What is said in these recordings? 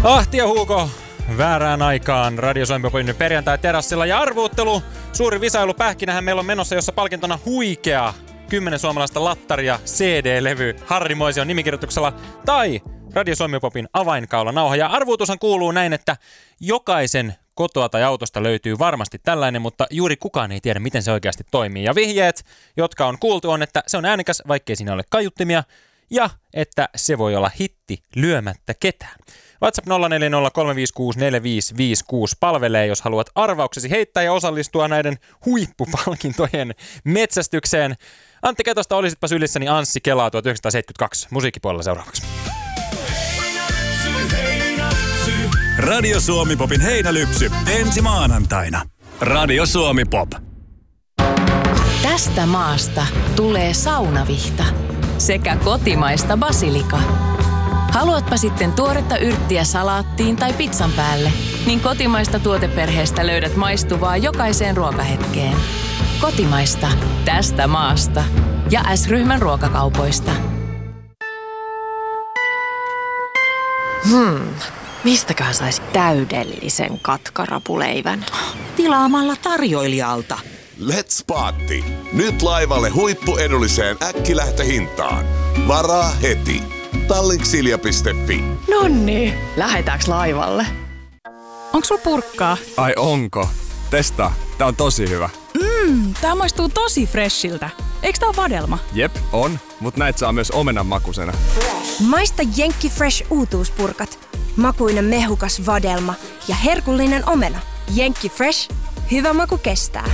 Ahti ja Huuko väärään aikaan Radio Suomi Popin perjantai-terassilla ja arvuuttelu. Suuri visailupähkinähän meillä on menossa, jossa palkintona huikea 10 suomalaista lattaria CD-levy Harri Moision nimikirjoituksella tai Radio Suomi Popin avainkaulanauha. Ja arvuutushan kuuluu näin, että jokaisen kotoa tai autosta löytyy varmasti tällainen, mutta juuri kukaan ei tiedä, miten se oikeasti toimii. Ja vihjeet, jotka on kuultu, on, että se on äänekäs, vaikkei siinä ole kaiuttimia, ja että se voi olla hitti lyömättä ketään. WhatsApp 0403564556 palvelee, jos haluat arvauksesi heittää ja osallistua näiden huippupalkintojen metsästykseen. Antti Ketosta olisitpa sylissäni Anssi Kelaa 1972. Musiikkipuolella seuraavaksi. Radio Suomi Popin heinälypsy ensi maanantaina. Radio Suomi Pop. Tästä maasta tulee saunavihta sekä kotimaista basilika. Haluatpa sitten tuoretta yrttiä salaattiin tai pizzan päälle, niin kotimaista tuoteperheestä löydät maistuvaa jokaiseen ruokahetkeen. Kotimaista tästä maasta ja S-ryhmän ruokakaupoista. Mistäköhän saisi täydellisen katkarapuleivän? Tilaamalla tarjoilijalta. Let's Party! Nyt laivalle huippuedulliseen äkkilähtöhintaan. Varaa heti. Tallinksilja.fi. Nonni, lähetäänkö laivalle? Onks sul purkkaa? Ai onko? Testaa. Tää on tosi hyvä. Tää maistuu tosi freshiltä. Eiks tää oo vadelma? Jep, on. Mut näit saa myös omenan makusena. Maista Jenkki Fresh uutuuspurkat. Makuinen mehukas vadelma ja herkullinen omena. Jenkki Fresh. Hyvä maku kestää.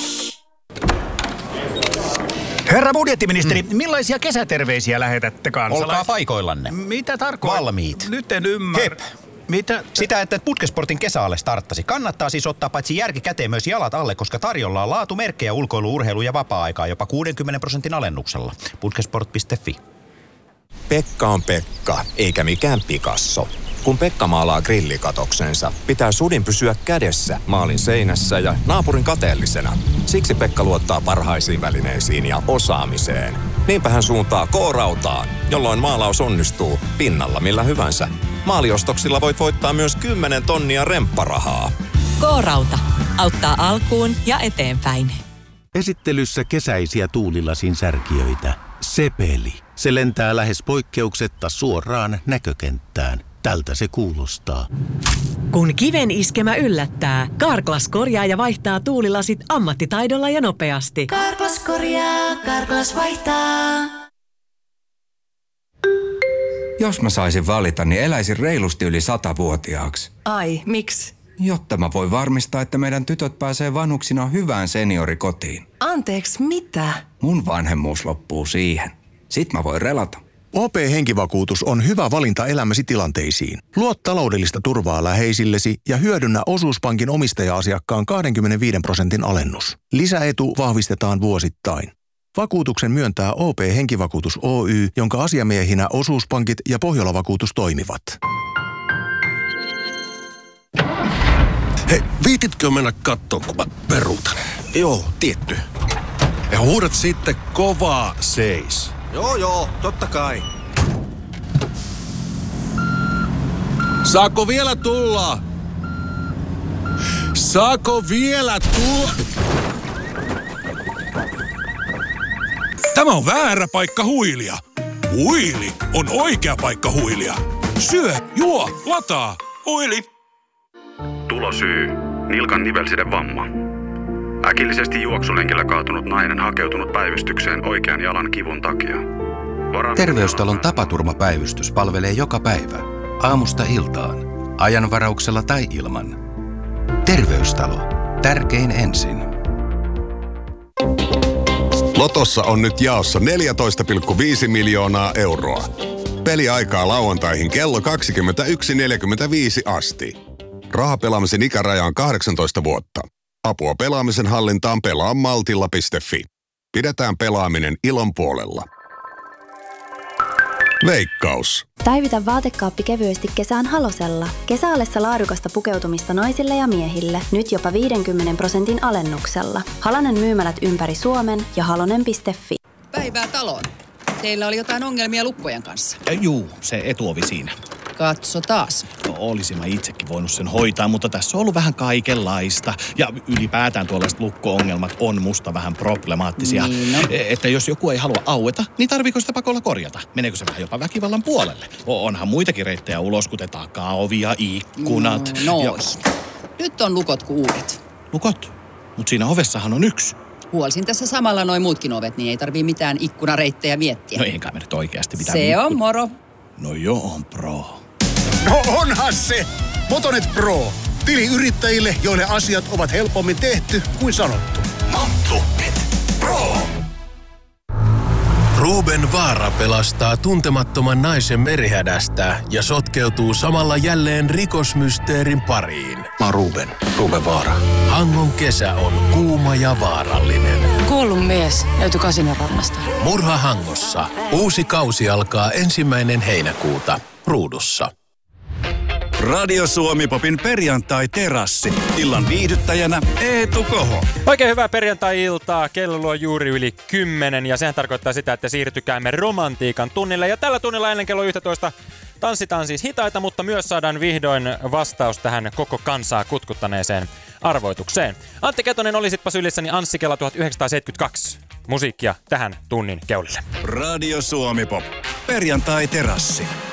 Herra budjettiministeri, millaisia kesäterveisiä lähetätte kansalaisille? Olkaa paikoillanne. Mitä tarkoittaa? Valmiit. Nyt en ymmärrä. Hep. Mitä? Sitä, että Putkesportin kesäalle starttasi. Kannattaa siis ottaa paitsi järki käteen myös jalat alle, koska tarjolla on laatumerkkejä ulkoilu, urheilu ja vapaa-aikaa jopa 60% alennuksella. Putkesport.fi. Pekka on Pekka, eikä mikään Picasso. Kun Pekka maalaa grillikatoksensa, pitää sudin pysyä kädessä maalin seinässä ja naapurin kateellisena. Siksi Pekka luottaa parhaisiin välineisiin ja osaamiseen. Niinpä hän suuntaa K-rautaan, jolloin maalaus onnistuu pinnalla millä hyvänsä. Maaliostoksilla voit voittaa myös 10 tonnia rempparahaa. K-rauta auttaa alkuun ja eteenpäin. Esittelyssä kesäisiä tuulilasin särkijöitä. Sepeli. Se lentää lähes poikkeuksetta suoraan näkökenttään. Tältä se kuulostaa. Kun kiven iskemä yllättää, Carglass korjaa ja vaihtaa tuulilasit ammattitaidolla ja nopeasti. Carglass korjaa, Carglass vaihtaa. Jos mä saisin valita, niin eläisin reilusti yli 100-vuotiaaksi. Ai, miksi? Jotta mä voin varmistaa, että meidän tytöt pääsee vanhuksina hyvään seniorikotiin. Anteeksi, mitä? Mun vanhemmuus loppuu siihen. Sitten mä voin relata. OP-henkivakuutus on hyvä valinta elämäsi tilanteisiin. Luo taloudellista turvaa läheisillesi ja hyödynnä osuuspankin omistaja-asiakkaan 25% alennus. Lisäetu vahvistetaan vuosittain. Vakuutuksen myöntää OP-henkivakuutus Oy, jonka asiamiehinä osuuspankit ja Pohjola-vakuutus toimivat. Hei, viititkö mennä kattoon, kun mä peruutan? Joo, tietty. Ja huudat sitten kovaa seis. Joo, totta kai. Saako vielä tulla? Saako vielä tulla? Tämä on väärä paikka huilia. Huili on oikea paikka huilia. Syö, juo, lataa. Huili. Tulosyy. Nilkan nivelsiden vamma. Äkillisesti juoksulenkillä kaatunut nainen hakeutunut päivystykseen oikean jalan kivun takia. Terveystalon tapaturmapäivystys palvelee joka päivä, aamusta iltaan, ajanvarauksella tai ilman. Terveystalo. Tärkein ensin. Lotossa on nyt jaossa 14,5 miljoonaa euroa. Peliaikaa lauantaihin kello 21.45 asti. Rahapelaamisen ikäraja on 18 vuotta. Apua pelaamisen hallintaan pelaamaltilla.fi. Pidetään pelaaminen ilon puolella. Veikkaus. Päivitä vaatekaappi kevyesti kesään Halosella. Kesäallessa laadukasta pukeutumista naisille ja miehille. Nyt jopa 50% alennuksella. Halonen myymälät ympäri Suomen ja halonen.fi. Päivää taloon. Teillä oli jotain ongelmia lukkojen kanssa. Juu, se etuovi siinä. Katsotaas. No, olisin mä itsekin voinut sen hoitaa, mutta tässä on ollut vähän kaikenlaista. Ja ylipäätään tuollaiset lukko-ongelmat on musta vähän problemaattisia. Niin, no. Että jos joku ei halua aueta, niin tarviiko sitä pakolla korjata? Meneekö se vähän jopa väkivallan puolelle? Onhan muitakin reittejä ulos, kuten takaovi ja ikkunat. Nyt on lukot kuin uudet. Lukot? Mut siinä ovessahan on yksi. Huolsin tässä samalla noin muutkin ovet, niin ei tarvii mitään ikkunareittejä miettiä. No eikä me nyt oikeasti mitään. Se on moro. No joo, on pro. No onhan se! Motonet Pro. Tili yrittäjille, joille asiat ovat helpommin tehty kuin sanottu. Motonet Pro. Ruben Vaara pelastaa tuntemattoman naisen merihädästä ja sotkeutuu samalla jälleen rikosmysteerin pariin. Mä oon Ruben Vaara. Hangon kesä on kuuma ja vaarallinen. Kuollut mies löytyi Kasinorannasta. Murha Hangossa. Uusi kausi alkaa 1. heinäkuuta Ruudussa. Radio Suomi Popin perjantai-terassi. Illan viihdyttäjänä Eetu Koho. Oikein hyvää perjantai-iltaa. Kello luo juuri yli 10 ja sehän tarkoittaa sitä, että siirtykäämme romantiikan tunnille. Ja tällä tunnilla ennen kello 11 tanssitaan siis hitaita, mutta myös saadaan vihdoin vastaus tähän koko kansaa kutkuttaneeseen arvoitukseen. Antti Ketonen, olisitpa sylissäni Anssi Kela 1972. Musiikkia tähän tunnin keulille. Radio Suomi Pop. Perjantai-terassi.